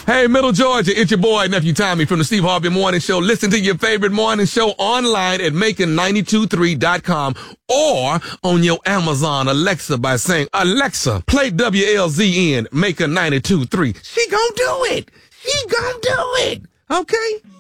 Hey, Middle Georgia, it's your boy, Nephew Tommy from the Steve Harvey Morning Show. Listen to your favorite morning show online at making923.com or on your Amazon Alexa by saying, Alexa, play WLZN, Making 92.3. She gonna do it. She gonna do it. Okay?